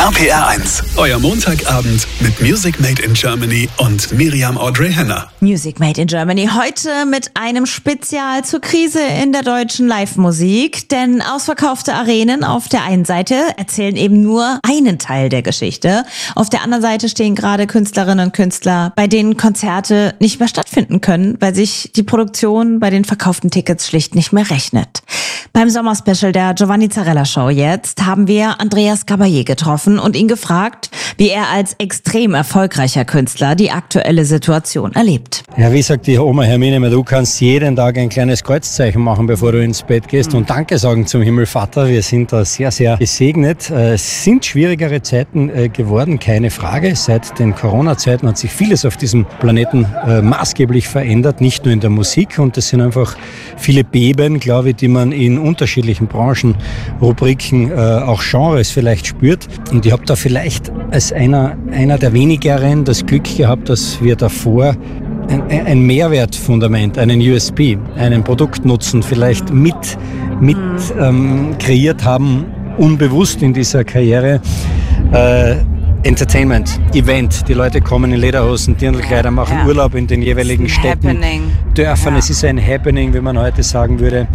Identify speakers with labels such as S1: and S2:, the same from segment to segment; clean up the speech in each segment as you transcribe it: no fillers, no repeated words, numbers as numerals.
S1: RPR 1, euer Montagabend mit Music Made in Germany und Miriam Audrey Henner.
S2: Music Made in Germany heute mit einem Spezial zur Krise in der deutschen Live-Musik. Denn ausverkaufte Arenen auf der einen Seite erzählen eben nur einen Teil der Geschichte. Auf der anderen Seite stehen gerade Künstlerinnen und Künstler, bei denen Konzerte nicht mehr stattfinden können, weil sich die Produktion bei den verkauften Tickets schlicht nicht mehr rechnet. Beim Sommerspecial der Giovanni Zarella Show jetzt haben wir Andreas Caballé getroffen und ihn gefragt, wie er als extrem erfolgreicher Künstler die aktuelle Situation erlebt.
S3: Ja, wie sagt die Oma Hermine, du kannst jeden Tag ein kleines Kreuzzeichen machen, bevor du ins Bett gehst und Danke sagen zum Himmelvater. Wir sind da sehr, sehr gesegnet. Es sind schwierigere Zeiten geworden, keine Frage. Seit den Corona-Zeiten hat sich vieles auf diesem Planeten maßgeblich verändert, nicht nur in der Musik. Und es sind einfach viele Beben, glaube ich, die man in unterschiedlichen Branchen, Rubriken, auch Genres vielleicht spürt. Und ich habe da vielleicht als einer der wenigeren das Glück gehabt, dass wir davor ein Mehrwertfundament, einen USP, einen Produktnutzen vielleicht mit kreiert haben, unbewusst in dieser Karriere. Entertainment, Event. Die Leute kommen in Lederhosen, Dirndlkleider, machen Urlaub in den jeweiligen Städten, Dörfern. Ja. Es ist ein Happening, wie man heute sagen würde.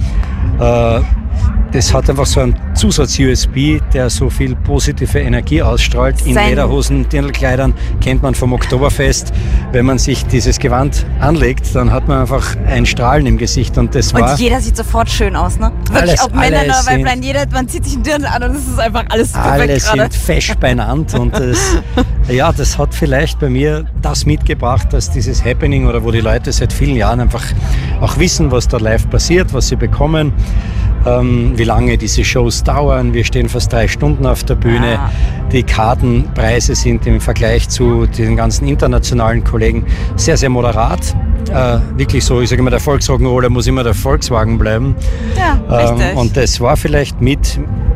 S3: Das hat einfach so einen Zusatz-USB, der so viel positive Energie ausstrahlt. In Lederhosen, Dirndlkleidern kennt man vom Oktoberfest. Wenn man sich dieses Gewand anlegt, dann hat man einfach ein Strahlen im Gesicht. Und
S2: jeder sieht sofort schön aus, ne? Wirklich, auch Männer, weil man zieht sich einen Dirndl an und es ist einfach alles perfekt gerade.
S3: Alle sind fesch beieinander und das hat vielleicht bei mir das mitgebracht, dass dieses Happening oder wo die Leute seit vielen Jahren einfach auch wissen, was da live passiert, was sie bekommen. Wie lange diese Shows dauern. Wir stehen fast 3 Stunden auf der Bühne. Ja. Die Kartenpreise sind im Vergleich zu den ganzen internationalen Kollegen sehr, sehr moderat. Wirklich so, ich sage immer, der Volksrock'n'Roller muss immer der Volkswagen bleiben. Ja, richtig. Und das war vielleicht mit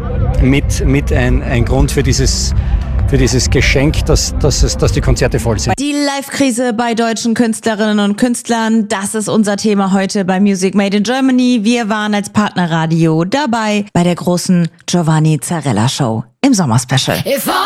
S3: ein Grund für dieses Geschenk, dass die Konzerte voll sind.
S2: Die Live-Krise bei deutschen Künstlerinnen und Künstlern, das ist unser Thema heute bei Music Made in Germany. Wir waren als Partnerradio dabei bei der großen Giovanni Zarella Show im Sommerspecial.